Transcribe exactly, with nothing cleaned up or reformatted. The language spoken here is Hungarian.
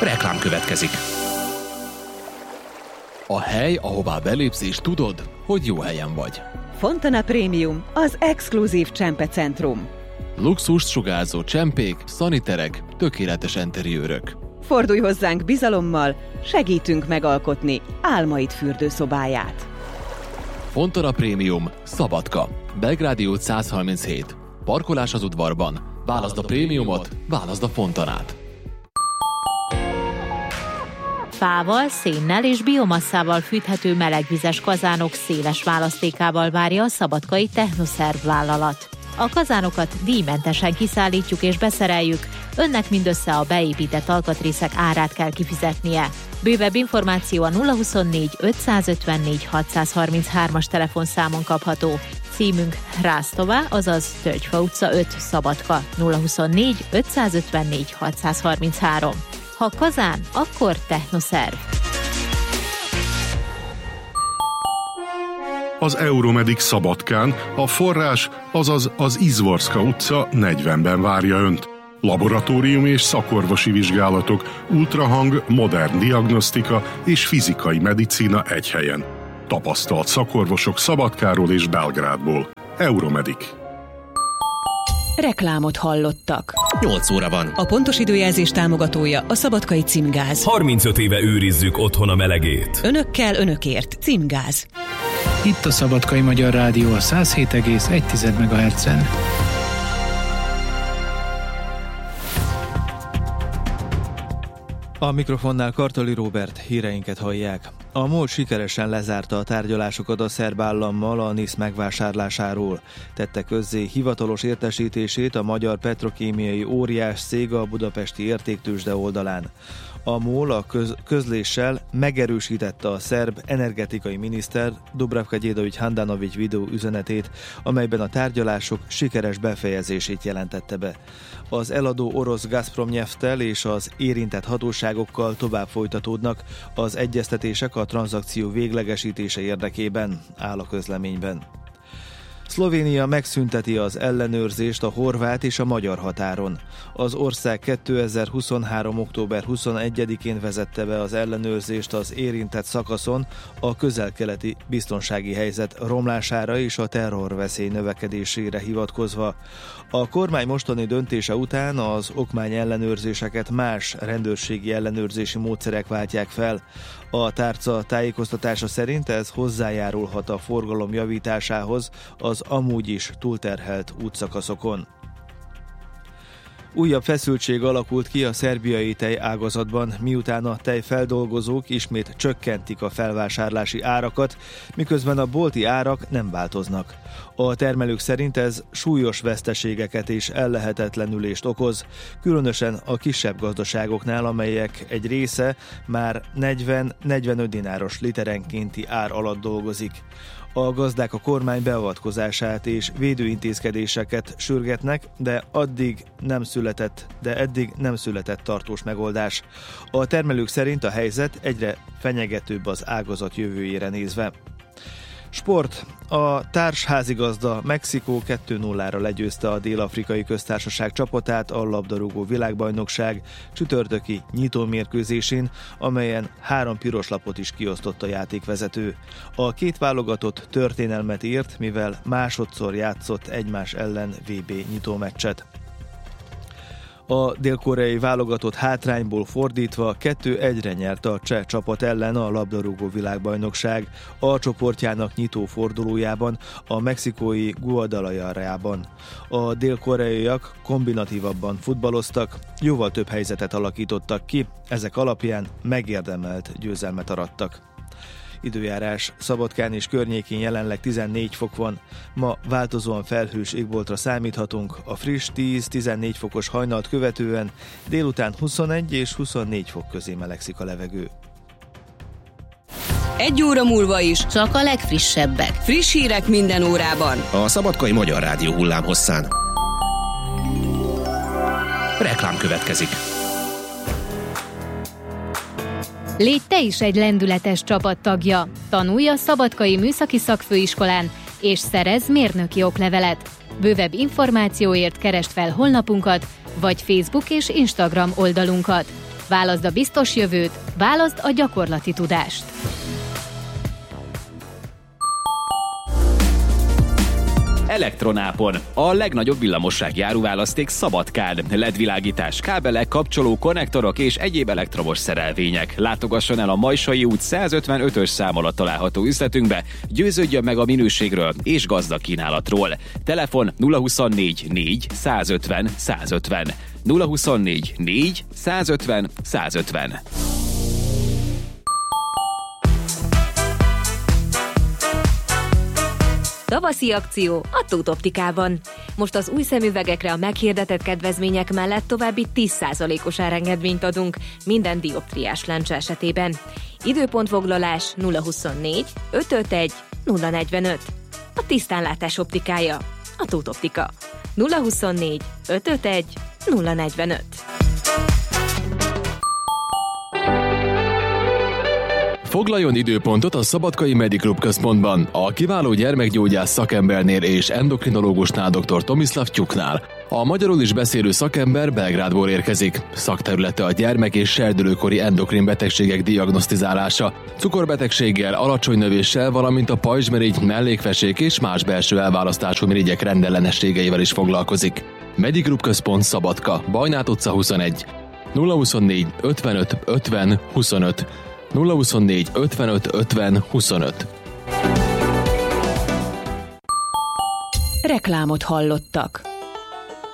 Reklám következik. A hely, ahová belépsz és tudod, hogy jó helyen vagy. Fontana Premium, az exkluzív csempecentrum. Luxust sugárzó csempék, szaniterek, tökéletes enteriőrök. Fordulj hozzánk bizalommal, segítünk megalkotni álmaid fürdőszobáját. Fontana Premium, Szabadka, Belgrádi út száz harminchét. Parkolás az udvarban. Válaszd a prémiumot, válaszd a Fontanát. Fával, szénnel és biomasszával fűthető melegvizes kazánok széles választékával várja a szabadkai Technoszerv vállalat. A kazánokat díjmentesen kiszállítjuk és beszereljük, önnek mindössze a beépített alkatrészek árát kell kifizetnie. Bővebb információ a nulla huszonnégy ötszázötvennégy hatszázharminchárom-as telefonszámon kapható. Címünk Rásztová, azaz Tölgyfa utca öt, Szabadka, nulla huszonnégy ötszázötvennégy hatszázharminchárom. Ha kazán, akkor Technoszerv. Az Euromedic Szabadkán a forrás, azaz az Izvorska utca negyvenben várja Önt. Laboratórium és szakorvosi vizsgálatok, ultrahang, modern diagnosztika és fizikai medicína egy helyen. Tapasztalt szakorvosok Szabadkáról és Belgrádból. Euromedic. Reklámot hallottak. nyolc óra van. A pontos időjelzés támogatója a Szabadkai Címgáz. harmincöt éve őrizzük otthon a melegét. Önökkel, önökért. Címgáz. Itt a Szabadkai Magyar Rádió a száz hét egész egy megahertzen. A mikrofonnál Kartali Róbert, híreinket hallják. A MOL sikeresen lezárta a tárgyalásokat a szerb állammal a NISZ megvásárlásáról. Tette közzé hivatalos értesítését a magyar petrokémiai óriás cég a budapesti értéktőzsde oldalán. A MOL a köz- közléssel megerősítette a szerb energetikai miniszter Dubravka Đedović Handanović videó üzenetét, amelyben a tárgyalások sikeres befejezését jelentette be. Az eladó orosz Gazprom Nyefttel és az érintett hatóságokkal tovább folytatódnak az egyeztetések a tranzakció véglegesítése érdekében, áll a közleményben. Szlovénia megszünteti az ellenőrzést a horvát és a magyar határon. Az ország kétezer-huszonhárom. október huszonegyedikén vezette be az ellenőrzést az érintett szakaszon a közel-keleti biztonsági helyzet romlására és a terrorveszély növekedésére hivatkozva. A kormány mostani döntése után az okmány ellenőrzéseket más rendőrségi ellenőrzési módszerek váltják fel. A tárca tájékoztatása szerint ez hozzájárulhat a forgalom javításához az amúgy is túlterhelt útszakaszokon. Újabb feszültség alakult ki a szerbiai tejágazatban, miután a tejfeldolgozók ismét csökkentik a felvásárlási árakat, miközben a bolti árak nem változnak. A termelők szerint ez súlyos veszteségeket és ellehetetlenülést okoz, különösen a kisebb gazdaságoknál, amelyek egy része már negyven-negyvenöt dináros literenkénti ár alatt dolgozik. A gazdák a kormány beavatkozását és védőintézkedéseket sürgetnek, de addig nem született, de eddig nem született tartós megoldás. A termelők szerint a helyzet egyre fenyegetőbb az ágazat jövőjére nézve. Sport. A társházigazda Mexikó kettő nullára legyőzte a Dél-Afrikai Köztársaság csapatát a labdarúgó világbajnokság csütörtöki nyitómérkőzésén, amelyen három piros lapot is kiosztott a játékvezető. A két válogatott történelmet írt, mivel másodszor játszott egymás ellen vé bé nyitómeccset. A dél-koreai válogatott hátrányból fordítva kettő egyre nyerte a cseh csapat ellen a labdarúgó világbajnokság A csoportjának nyitó fordulójában a mexikói Guadalajarában. A dél-koreaiak kombinatívabban futballoztak, jóval több helyzetet alakítottak ki, ezek alapján megérdemelt győzelmet arattak. Időjárás. Szabadkán és környékén jelenleg tizennégy fok van. Ma változóan felhős égboltra számíthatunk, a friss tíz-tizennégy fokos hajnalt követően délután huszonegy és huszonnégy fok közé melegszik a levegő. Egy óra múlva is csak a legfrissebbek. Friss hírek minden órában. A Szabadkai Magyar Rádió hullámhosszán. Reklám következik. Légy te is egy lendületes csapattagja. Tanulj a Szabadkai Műszaki Szakfőiskolán, és szerezz mérnöki oklevelet. Bővebb információért keresd fel honlapunkat, vagy Facebook és Instagram oldalunkat. Válaszd a biztos jövőt, válaszd a gyakorlati tudást. Elektronápon. A legnagyobb villamossági áruválaszték Szabadkán. el é dé-világítás, kábelek, kapcsoló, konnektorok és egyéb elektromos szerelvények. Látogasson el a Majsai út százötvenötös szám alatt található üzletünkbe, győződjön meg a minőségről és gazdag kínálatról. Telefon nulla huszonnégy négy százötven százötven. nulla huszonnégy négy százötven százötven. Tavaszi akció a Tóth Optikában. Most az új szemüvegekre a meghirdetett kedvezmények mellett további tíz százalékos árengedményt adunk minden dioptriás lencse esetében. Időpontfoglalás nulla huszonnégy ötvenöt nulla negyvenöt. A tisztánlátás optikája a Tóth Optika. nulla huszonnégy ötvenöt nulla negyvenöt. Foglaljon időpontot a Szabadkai Mediklub központban, a kiváló gyermekgyógyász szakembernél és endokrinológusnál dr. Tomislav Tyuknál. A magyarul is beszélő szakember Belgrádból érkezik. Szakterülete a gyermek- és serdülőkori endokrin betegségek diagnosztizálása, cukorbetegséggel, alacsony növéssel, valamint a pajzsmirigy, mellékfesék és más belső elválasztású mirigyek rendellenességeivel is foglalkozik. Mediklub központ Szabadka, Bajnát utca huszonegy. nulla huszonnégy ötvenöt ötven huszonöt. nulla huszonnégy ötvenöt ötven huszonöt. Reklámot hallottak.